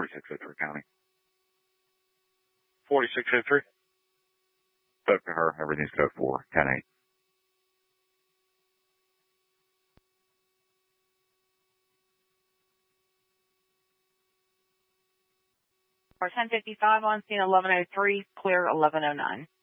4603 County. 4603. Spoke to her. Everything's code 4, 10-8. For 1055 on scene 1103, clear 1109.